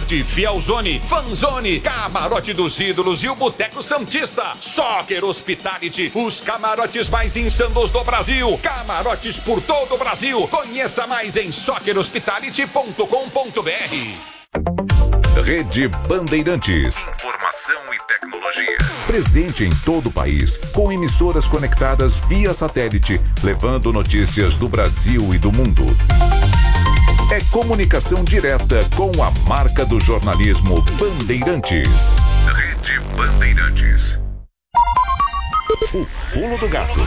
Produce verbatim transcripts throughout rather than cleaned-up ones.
Resort, Fielzone, Fanzone, Camarote dos Ídolos e o Boteco Santista. Soccer Hospitality, os camarotes mais insanos do Brasil. Camarotes por todo o Brasil. Conheça mais em soccer hospitality ponto com ponto b r. Rede Bandeirantes. Informação e tecnologia. Presente em todo o país, com emissoras conectadas via satélite, levando notícias do Brasil e do mundo. É comunicação direta com a marca do jornalismo Bandeirantes. Rede Bandeirantes. O Pulo do Gato.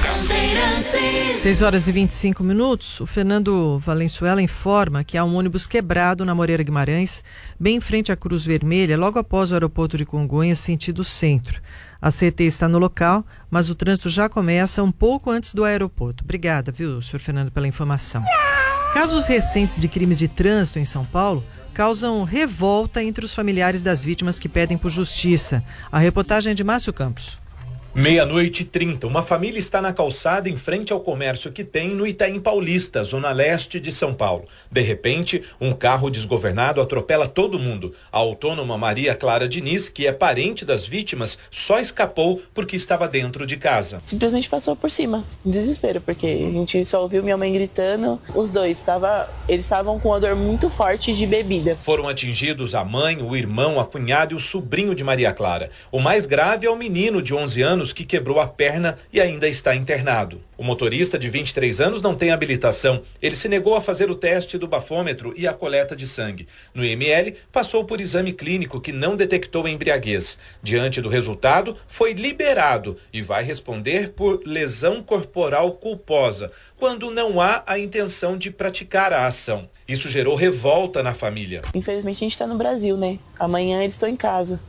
seis horas e vinte e cinco minutos. O Fernando Valenzuela informa que há um ônibus quebrado na Moreira Guimarães, bem em frente à Cruz Vermelha, logo após o aeroporto de Congonhas, sentido centro. A C T está no local, mas o trânsito já começa um pouco antes do aeroporto. Obrigada, viu, senhor Fernando, pela informação. Casos recentes de crimes de trânsito em São Paulo causam revolta entre os familiares das vítimas que pedem por justiça. A reportagem é de Márcio Campos. Meia-noite e trinta, uma família está na calçada em frente ao comércio que tem no Itaim Paulista, zona leste de São Paulo. De repente, um carro desgovernado atropela todo mundo. A autônoma Maria Clara Diniz, que é parente das vítimas, só escapou porque estava dentro de casa. Simplesmente passou por cima, em desespero, porque a gente só ouviu minha mãe gritando. Os dois, tava, eles estavam com uma dor muito forte de bebida. Foram atingidos a mãe, o irmão, a cunhada e o sobrinho de Maria Clara. O mais grave é o menino de onze anos que quebrou a perna e ainda está internado. O motorista de vinte e três anos não tem habilitação. Ele se negou a fazer o teste do bafômetro e a coleta de sangue. No I M L, passou por exame clínico que não detectou embriaguez. Diante do resultado, foi liberado e vai responder por lesão corporal culposa, quando não há a intenção de praticar a ação. Isso gerou revolta na família. Infelizmente a gente está no Brasil, né? Amanhã eles estão em casa.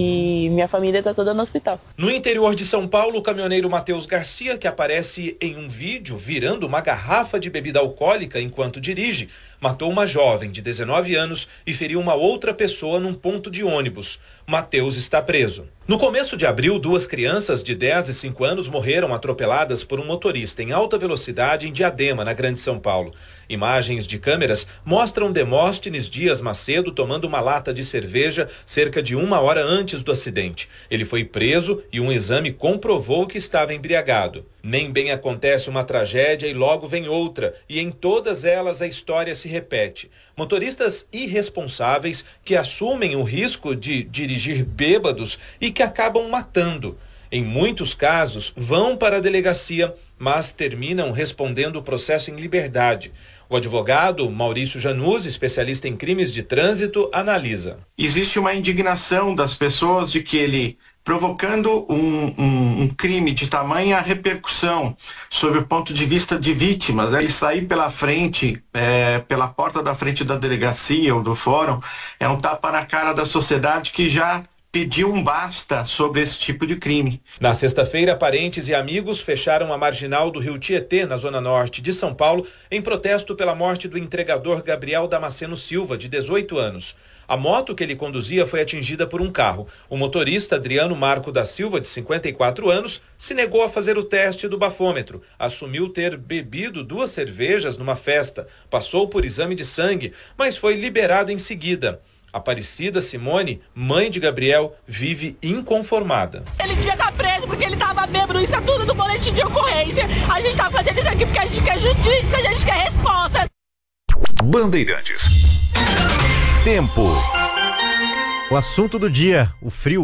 E minha família está toda no hospital. No interior de São Paulo, o caminhoneiro Matheus Garcia, que aparece em um vídeo virando uma garrafa de bebida alcoólica enquanto dirige, matou uma jovem de dezenove anos e feriu uma outra pessoa num ponto de ônibus. Matheus está preso. No começo de abril, duas crianças de dez e cinco anos morreram atropeladas por um motorista em alta velocidade em Diadema, na Grande São Paulo. Imagens de câmeras mostram Demóstenes Dias Macedo tomando uma lata de cerveja cerca de uma hora antes do acidente. Ele foi preso e um exame comprovou que estava embriagado. Nem bem acontece uma tragédia e logo vem outra, e em todas elas a história se repete. Motoristas irresponsáveis que assumem o risco de dirigir bêbados e que acabam matando. Em muitos casos, vão para a delegacia, mas terminam respondendo o processo em liberdade. O advogado Maurício Januzzi, especialista em crimes de trânsito, analisa. Existe uma indignação das pessoas de que ele, provocando um, um, um crime de tamanha repercussão sob o ponto de vista de vítimas, ele sair pela frente, é, pela porta da frente da delegacia ou do fórum, é um tapa na cara da sociedade que já pediu um basta sobre esse tipo de crime. Na sexta-feira, parentes e amigos fecharam a marginal do Rio Tietê, na zona norte de São Paulo, em protesto pela morte do entregador Gabriel Damasceno Silva, de dezoito anos. A moto que ele conduzia foi atingida por um carro. O motorista Adriano Marco da Silva, de cinquenta e quatro anos, se negou a fazer o teste do bafômetro. Assumiu ter bebido duas cervejas numa festa. Passou por exame de sangue, mas foi liberado em seguida. Aparecida Simone, mãe de Gabriel, vive inconformada. Ele devia estar preso porque ele estava bêbado, isso é tudo do boletim de ocorrência. A gente está fazendo isso aqui porque a gente quer justiça, a gente quer resposta. Bandeirantes. Tempo. O assunto do dia, o frio.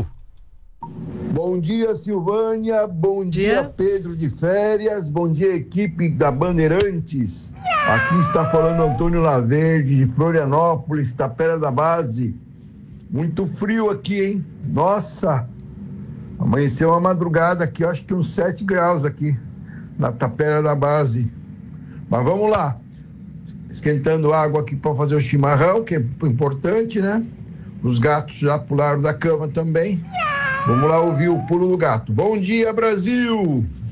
Bom dia, Silvânia. Bom dia, dia, Pedro de férias. Bom dia, equipe da Bandeirantes. Aqui está falando Antônio Laverde, de Florianópolis, Tapera da Base. Muito frio aqui, hein? Nossa! Amanheceu uma madrugada aqui, acho que uns sete graus aqui, na Tapera da Base. Mas vamos lá. Esquentando água aqui para fazer o chimarrão, que é importante, né? Os gatos já pularam da cama também. Vamos lá ouvir o pulo do gato. Bom dia, Brasil!